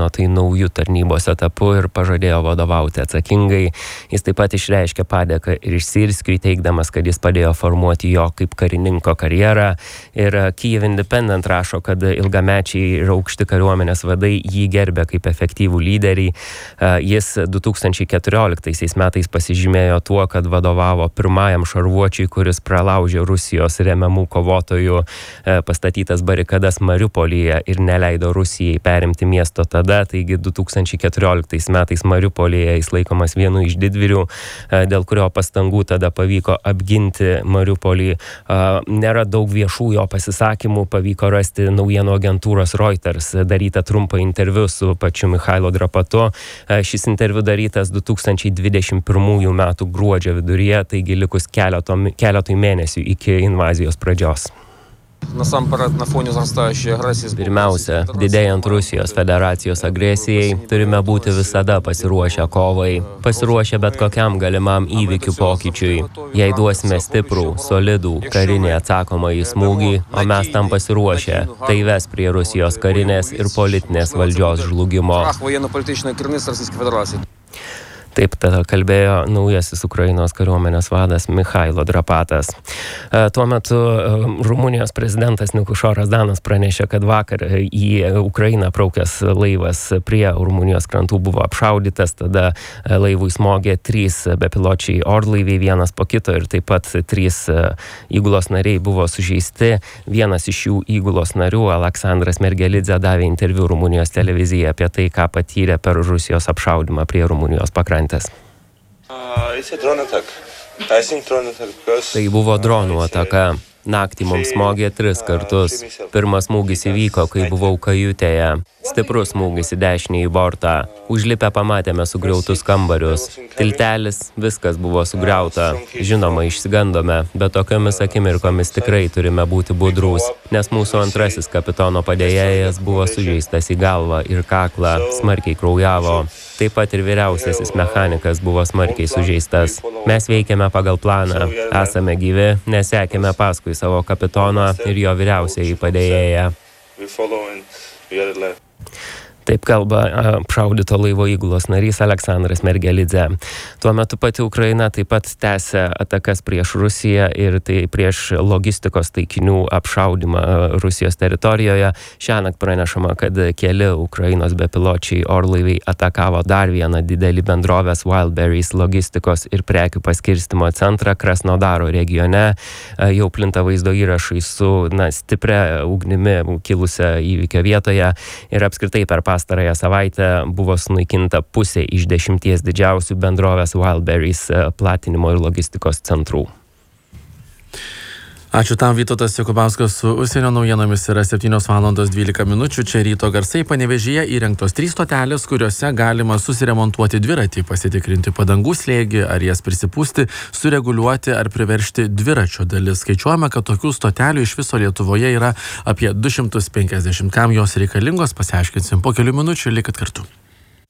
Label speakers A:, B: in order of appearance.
A: pavadino tai nauju tarnybos etapu ir pažadėjo vadovauti atsakingai. Jis taip pat išreiškė padėką ir Syrskiui, teigdamas, kad jis padėjo formuoti jo kaip karininko karjerą. Ir Kyiv Independent rašo, kad ilgamečiai ir aukšti kariuomenės vadai jį gerbė kaip efektyvų lyderį. Jis 2014 metais pasižymėjo tuo, kad vadovavo pirmajam šarvuočiui, kuris pralaužė Rusijos remiamų kovotojų pastatytas barikadas Mariupolyje ir neleido Rusijai perimti miesto tada. Taigi 2014 metais Mariupolyje jis laikomas vienu iš didvyrių, dėl kurio pastangų tada pavyko apginti Mariupolį. Nėra daug viešų jo pasisakymų, pavyko rasti naujienų agentūros Reuters darytą trumpą interviu su pačiu Michailo Drapatu. Šis interviu darytas 2021 metų gruodžio viduryje, taigi likus keletui mėnesių iki invazijos pradžios. Pirmiausia, didėjant Rusijos federacijos agresijai, turime būti visada pasiruošę kovai, pasiruošę bet kokiam galimam įvykių pokyčiui. Jei duosime stiprų, solidų karinį atsakomąjį smūgį, o mes tam pasiruošę, tai ves prie Rusijos karinės ir politinės valdžios žlugimo. Taip tada kalbėjo naujasis Ukrainos kariuomenės vadas Michailo Drapatas. Tuo metu Rumunijos prezidentas Nikušoras Danas pranešė, kad vakar į Ukrainą plaukęs laivas prie Rumunijos krantų buvo apšaudytas, tada laivui smogė 3 bepiločiai orlaiviai vienas po kito ir taip pat 3 įgulos nariai buvo sužeisti. Vienas iš šių įgulos narių, Aleksandras Mergelidze, davė interviu Rumunijos televizijai apie tai, ką patyrė per Rusijos apšaudymą prie Rumunijos pakrantės. Tai buvo dronų ataka. Naktį mums smogė 3 kartus. Pirmas smūgis įvyko, kai buvau kajutėje. Stiprus smūgis į dešinįjį bortą. Užlipę pamatėme sugriautus kambarius. Tiltelis, viskas buvo sugriauta. Žinoma, išsigandome, bet tokiomis akimirkomis tikrai turime būti budrūs, nes mūsų antrasis kapitono padėjėjas buvo sužeistas į galvą ir kaklą, smarkiai kraujavo. Taip pat ir vyriausiasis mechanikas buvo smarkiai sužeistas. Mes veikiame pagal planą, esame gyvi, nesekėme paskui savo kapitoną ir jo vyriausiąjį padėjėją. Taip kalba apšaudyto laivo įgulos narys Aleksandras Mergelidze. Tuo metu pati Ukraina taip pat tęsia atakas prieš Rusiją ir tai prieš logistikos taikinių apšaudymą Rusijos teritorijoje. Šiąnakt pranešama, kad keli Ukrainos bepiločiai orlaiviai atakavo dar vieną didelį bendrovės Wildberries logistikos ir prekių paskirstymo centrą Krasnodaro regione. Jau plinta vaizdo įrašai su stipria ugnimi kilusią įvykio vietoje ir apskritai per pastarąją savaitę buvo sunaikinta pusė iš 10 didžiausių bendrovės Wildberries platinimo ir logistikos centrų.
B: Ačiū tam, Vytautas Jokubauskas su užsienio naujienomis. Yra 7:12 Čia ryto garsai. Panevėžyje įrengtos 3 stotelės, kuriuose galima susiremontuoti dviratį, pasitikrinti padangų slėgį, ar jas prisipūsti, sureguliuoti ar priveržti dviračio dalis. Skaičiuojama, kad tokių stotelių iš viso Lietuvoje yra apie 250. Kam jos reikalingos, pasiaiškinsim po kelių minučių. Likit kartu.